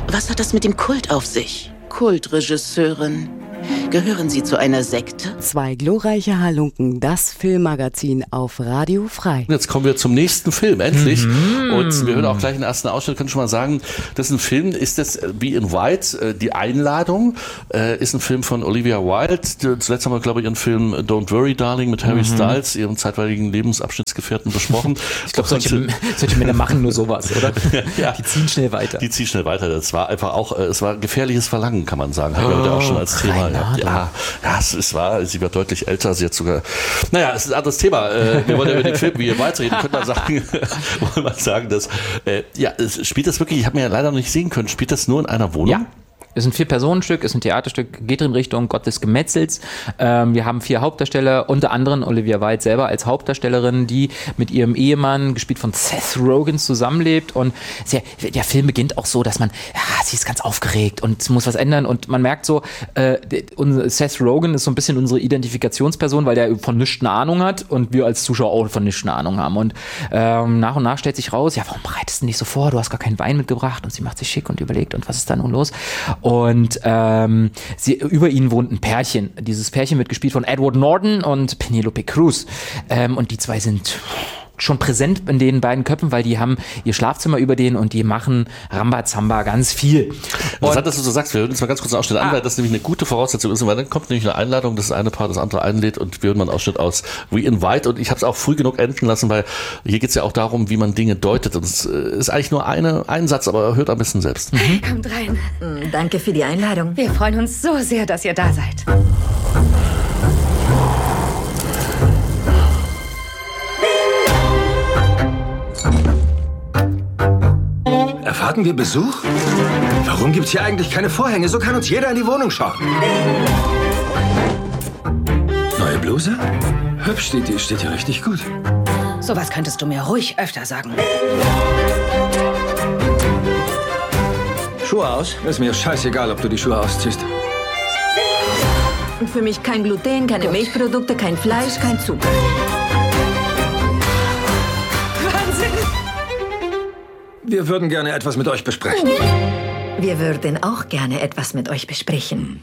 Was hat das mit dem Kult auf sich? Kultregisseurin. Gehören Sie zu einer Sekte? 2 glorreiche Halunken, das Filmmagazin auf Radio Frei. Jetzt kommen wir zum nächsten Film, endlich. Und wir hören auch gleich den ersten Ausschnitt, können schon mal sagen, das ist ein Film, ist das wie in White, die Einladung, ist ein Film von Olivia Wilde. Zuletzt haben wir, glaube ich, ihren Film Don't Worry, Darling mit Harry Styles, ihrem zeitweiligen Lebensabschnittsgefährten, besprochen. Ich glaube, solche Männer machen nur sowas, oder? Ja. Die ziehen schnell weiter. Das war einfach auch, es war gefährliches Verlangen, kann man sagen. Haben wir heute auch schon als Thema. Ja, sie wird deutlich älter, sie hat sogar, es ist ein anderes Thema. Wir wollen ja über den Film wie weiterreden, könnte man sagen, dass, spielt das wirklich, ich habe mir ja leider noch nicht sehen können, spielt das nur in einer Wohnung? Ja. Es ist ein 4-Personen-Stück, ist ein Theaterstück, geht in Richtung Gott des Gemetzels. Wir haben 4 Hauptdarsteller, unter anderem Olivia Wilde selber als Hauptdarstellerin, die mit ihrem Ehemann, gespielt von Seth Rogen, zusammenlebt. Und der Film beginnt auch so, dass sie ist ganz aufgeregt und muss was ändern. Und man merkt so, Seth Rogen ist so ein bisschen unsere Identifikationsperson, weil der von nichts eine Ahnung hat und wir als Zuschauer auch von nichts eine Ahnung haben. Und nach und nach stellt sich raus, warum bereitest du nicht so vor? Du hast gar keinen Wein mitgebracht. Und sie macht sich schick und überlegt, und was ist da nun los? Und über ihnen wohnt ein Pärchen. Dieses Pärchen wird gespielt von Edward Norton und Penelope Cruz. Und die 2 sind schon präsent in den beiden Köpfen, weil die haben ihr Schlafzimmer über denen und die machen Rambazamba ganz viel. Interessant, dass du so sagst, wir hören uns mal ganz kurz einen Ausschnitt an, weil das nämlich eine gute Voraussetzung ist, weil dann kommt nämlich eine Einladung, das eine Paar das andere einlädt, und wir hören mal einen Ausschnitt aus We Invite, und ich habe es auch früh genug enden lassen, weil hier geht es ja auch darum, wie man Dinge deutet, und es ist eigentlich nur ein Satz, aber hört am besten selbst. Kommt rein. Danke für die Einladung. Wir freuen uns so sehr, dass ihr da seid. Erwarten wir Besuch? Warum gibt's hier eigentlich keine Vorhänge? So kann uns jeder in die Wohnung schauen. Neue Bluse? Hübsch, die steht dir richtig gut. Sowas könntest du mir ruhig öfter sagen. Schuhe aus? Ist mir scheißegal, ob du die Schuhe ausziehst. Für mich kein Gluten, keine Milchprodukte, kein Fleisch, kein Zucker. Wir würden gerne etwas mit euch besprechen. Wir würden auch gerne etwas mit euch besprechen.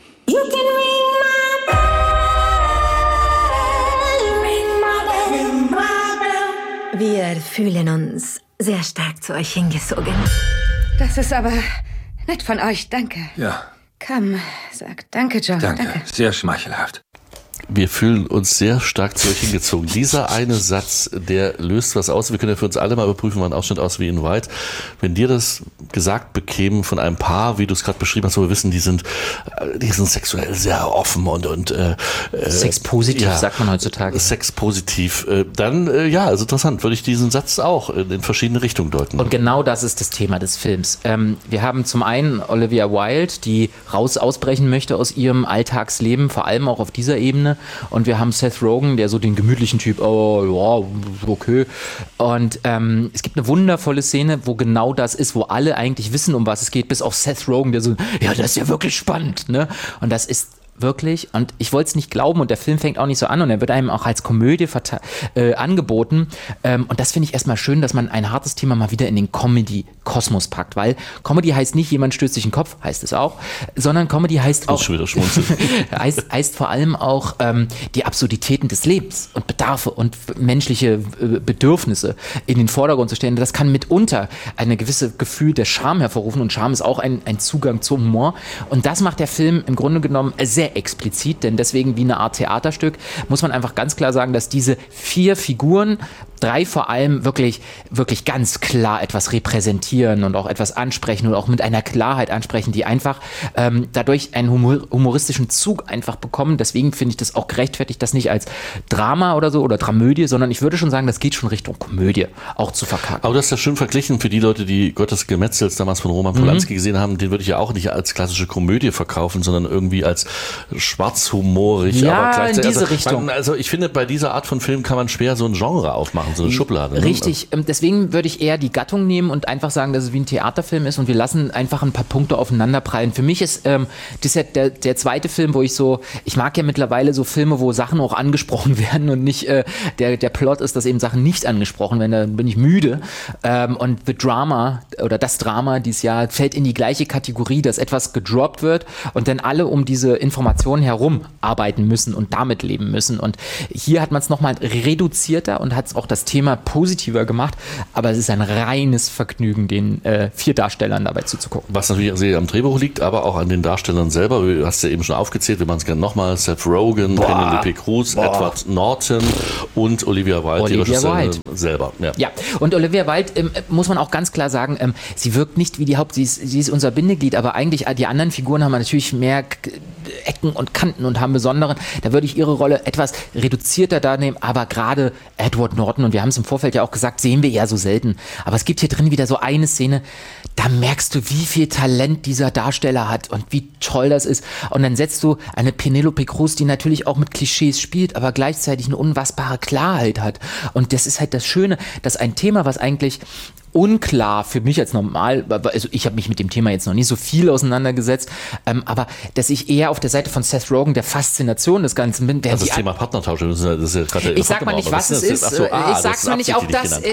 Wir fühlen uns sehr stark zu euch hingezogen. Das ist aber nett von euch, danke. Ja. Komm, sag danke, John. Danke. Sehr schmeichelhaft. Wir fühlen uns sehr stark zu euch hingezogen. Dieser eine Satz, der löst was aus. Wir können ja für uns alle mal überprüfen, mal einen Ausschnitt aus wie in White. Wenn dir das gesagt bekämen von einem Paar, wie du es gerade beschrieben hast, wo wir wissen, die sind sexuell sehr offen und sexpositiv, sagt man heutzutage. Sexpositiv. Dann, also interessant, würde ich diesen Satz auch in verschiedene Richtungen deuten. Und genau das ist das Thema des Films. Wir haben zum einen Olivia Wilde, die ausbrechen möchte aus ihrem Alltagsleben, vor allem auch auf dieser Ebene. Und wir haben Seth Rogen, der so den gemütlichen Typ, okay. Und es gibt eine wundervolle Szene, wo genau das ist, wo alle eigentlich wissen, um was es geht, bis auf Seth Rogen, der so, das ist ja wirklich spannend, ne? Und das ist wirklich, und ich wollte es nicht glauben, und der Film fängt auch nicht so an und er wird einem auch als Komödie angeboten, und das finde ich erstmal schön, dass man ein hartes Thema mal wieder in den Comedy-Kosmos packt, weil Comedy heißt nicht, jemand stößt sich in den Kopf, heißt es auch, sondern Comedy heißt auch heißt vor allem auch die Absurditäten des Lebens und Bedarfe und menschliche Bedürfnisse in den Vordergrund zu stellen. Das kann mitunter eine gewisse Gefühl der Scham hervorrufen, und Scham ist auch ein Zugang zum Humor, und das macht der Film im Grunde genommen sehr explizit, denn deswegen wie eine Art Theaterstück muss man einfach ganz klar sagen, dass diese 4 Figuren, 3 vor allem wirklich ganz klar etwas repräsentieren und auch etwas ansprechen und auch mit einer Klarheit ansprechen, die einfach dadurch einen humoristischen Zug einfach bekommen. Deswegen finde ich das auch gerechtfertigt, das nicht als Drama oder so oder Dramödie, sondern ich würde schon sagen, das geht schon Richtung Komödie auch zu verkacken. Aber du hast ja schön verglichen für die Leute, die Gott des Gemetzels damals von Roman Polanski gesehen haben, den würde ich ja auch nicht als klassische Komödie verkaufen, sondern irgendwie als schwarzhumorig. Ja, aber in diese Richtung. Also ich finde, bei dieser Art von Film kann man schwer so ein Genre aufmachen. in so eine Schublade. Ne? Richtig, deswegen würde ich eher die Gattung nehmen und einfach sagen, dass es wie ein Theaterfilm ist und wir lassen einfach ein paar Punkte aufeinanderprallen. Für mich ist das ja der zweite Film, wo ich mag ja mittlerweile so Filme, wo Sachen auch angesprochen werden und nicht der Plot ist, dass eben Sachen nicht angesprochen werden, da bin ich müde. Und das Drama dieses Jahr fällt in die gleiche Kategorie, dass etwas gedroppt wird und dann alle um diese Informationen herum arbeiten müssen und damit leben müssen. Und hier hat man es nochmal reduzierter und hat es auch das Thema positiver gemacht, aber es ist ein reines Vergnügen, den 4 Darstellern dabei zuzugucken. Was natürlich sehr am Drehbuch liegt, aber auch an den Darstellern selber. Du hast ja eben schon aufgezählt, wir machen es gerne nochmal. Seth Rogen, Penelope Cruz, Edward Norton und Olivia Wilde, die Regisseurin selber. Ja, und Olivia Wilde, muss man auch ganz klar sagen, sie wirkt nicht wie die sie ist unser Bindeglied, aber eigentlich die anderen Figuren haben natürlich mehr Ecken und Kanten und haben besonderen. Da würde ich ihre Rolle etwas reduzierter da nehmen, aber gerade Edward Norton, und wir haben es im Vorfeld ja auch gesagt, sehen wir ja so selten. Aber es gibt hier drin wieder so eine Szene, da merkst du, wie viel Talent dieser Darsteller hat und wie toll das ist. Und dann setzt du eine Penelope Cruz, die natürlich auch mit Klischees spielt, aber gleichzeitig eine unfassbare Klarheit hat. Und das ist halt das Schöne, dass ein Thema, was eigentlich unklar für mich als normal, also ich habe mich mit dem Thema jetzt noch nicht so viel auseinandergesetzt, aber dass ich eher auf der Seite von Seth Rogen der Faszination des Ganzen bin. Das Thema Partnertausch, das ist ja gerade ich sag mal nicht, was es ist. Ich sag's mal nicht, auch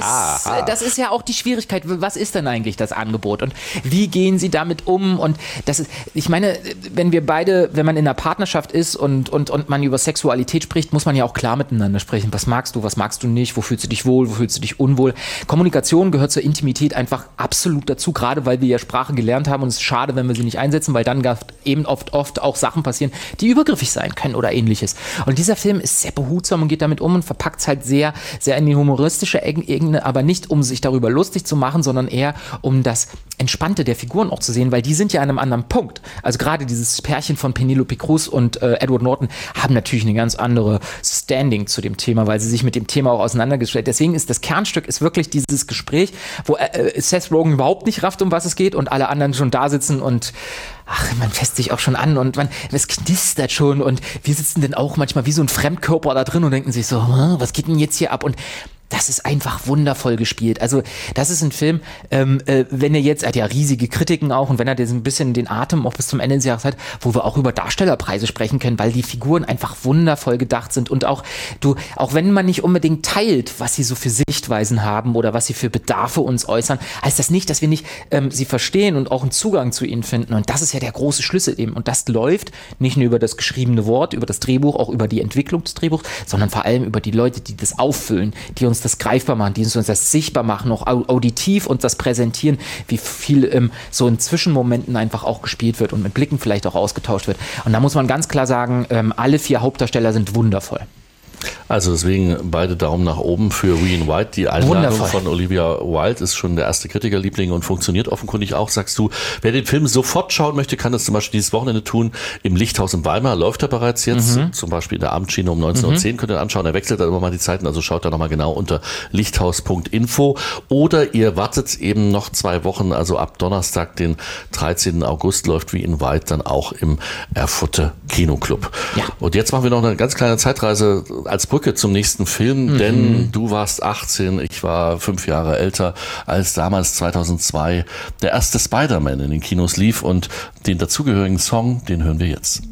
das ist ja auch die Schwierigkeit. Was ist denn eigentlich das Angebot und wie gehen sie damit um? Und das ist, ich meine, wenn man in einer Partnerschaft ist und man über Sexualität spricht, muss man ja auch klar miteinander sprechen. Was magst du nicht? Wo fühlst du dich wohl? Wo fühlst du dich unwohl? Kommunikation gehört zur Intimität einfach absolut dazu, gerade weil wir ja Sprache gelernt haben und es ist schade, wenn wir sie nicht einsetzen, weil dann eben oft auch Sachen passieren, die übergriffig sein können oder ähnliches. Und dieser Film ist sehr behutsam und geht damit um und verpackt es halt sehr, sehr in die humoristische Ebene, aber nicht, um sich darüber lustig zu machen, sondern eher, um das Entspannte der Figuren auch zu sehen, weil die sind ja an einem anderen Punkt. Also gerade dieses Pärchen von Penelope Cruz und Edward Norton haben natürlich eine ganz andere Standing zu dem Thema, weil sie sich mit dem Thema auch auseinandergestellt. Deswegen ist das Kernstück wirklich dieses Gespräch, wo Seth Rogen überhaupt nicht rafft, um was es geht und alle anderen schon da sitzen und man fässt sich auch schon an und es knistert schon und wir sitzen dann auch manchmal wie so ein Fremdkörper da drin und denken sich so, was geht denn jetzt hier ab? Und das ist einfach wundervoll gespielt. Also das ist ein Film, wenn er hat ja riesige Kritiken auch und wenn er ein bisschen den Atem auch bis zum Ende des Jahres hat, wo wir auch über Darstellerpreise sprechen können, weil die Figuren einfach wundervoll gedacht sind und auch wenn man nicht unbedingt teilt, was sie so für Sichtweisen haben oder was sie für Bedarfe uns äußern, heißt das nicht, dass wir nicht sie verstehen und auch einen Zugang zu ihnen finden. Und das ist ja der große Schlüssel eben. Und das läuft nicht nur über das geschriebene Wort, über das Drehbuch, auch über die Entwicklung des Drehbuchs, sondern vor allem über die Leute, die das auffüllen, die uns das greifbar machen, die uns das sichtbar machen, auch auditiv uns das präsentieren, wie viel so in Zwischenmomenten einfach auch gespielt wird und mit Blicken vielleicht auch ausgetauscht wird. Und da muss man ganz klar sagen, alle 4 Hauptdarsteller sind wundervoll. Also deswegen beide Daumen nach oben für Ian White. Die Einladung von Olivia Wilde ist schon der erste Kritikerliebling und funktioniert offenkundig auch, sagst du. Wer den Film sofort schauen möchte, kann das zum Beispiel dieses Wochenende tun. Im Lichthaus in Weimar läuft er bereits jetzt, zum Beispiel in der Abendschiene um 19.10 Uhr könnt ihr anschauen. Er wechselt dann immer mal die Zeiten, also schaut da nochmal genau unter lichthaus.info. Oder ihr wartet eben noch 2 Wochen, also ab Donnerstag, den 13. August, läuft Ian White dann auch im Erfurter Kinoclub. Ja. Und jetzt machen wir noch eine ganz kleine Zeitreise als Brücke zum nächsten Film, denn du warst 18, ich war 5 Jahre älter, als damals 2002 der erste Spider-Man in den Kinos lief und den dazugehörigen Song, den hören wir jetzt.